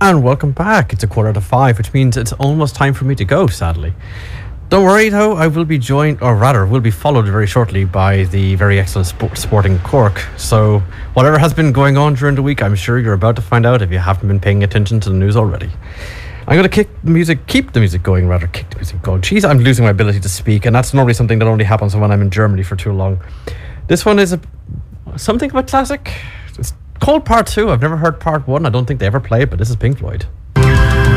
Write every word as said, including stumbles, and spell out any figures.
And welcome back. It's a quarter to five, which means it's almost time for me to go, sadly. Don't worry though, I will be joined, or rather will be followed very shortly by the very excellent sport, Sporting Cork. So whatever has been going on during the week, I'm sure you're about to find out if you haven't been paying attention to the news already. I'm going to kick the music, keep the music going, rather kick the music going. Jeez, I'm losing my ability to speak, and that's normally something that only happens when I'm in Germany for too long. This one is a something of a classic. It's called Part Two. I've never heard Part One. I don't think they ever played, but this is Pink Floyd.